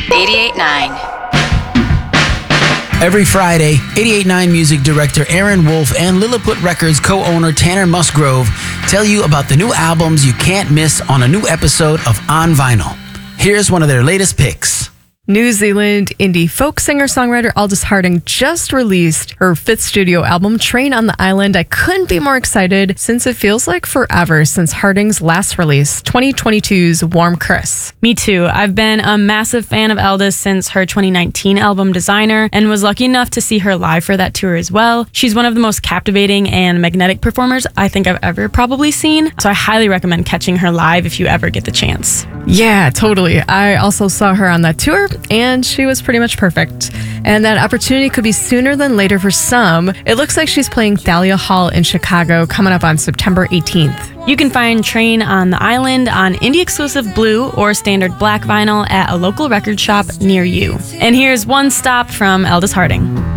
88.9. Every Friday, 88.9 music director Aaron Wolf and Lilliput Records co-owner Tanner Musgrove tell you about the new albums you can't miss on a new episode of On Vinyl. Here's one of their latest picks. New Zealand indie folk singer-songwriter Aldous Harding just released her 5th studio album, Train on the Island. I couldn't be more excited since it feels like forever since Harding's last release, 2022's Warm Chris. Me too. I've been a massive fan of Aldous since her 2019 album Designer and was lucky enough to see her live for that tour as well. She's one of the most captivating and magnetic performers I think I've ever probably seen, so I highly recommend catching her live if you ever get the chance. Yeah, totally. I also saw her on that tour, and she was pretty much perfect. And that opportunity could be sooner than later for some. It looks like she's playing Thalia Hall in Chicago coming up on September 18th. You can find Train on the Island on indie exclusive blue or standard black vinyl at a local record shop near you. And here's one stop from Aldous Harding.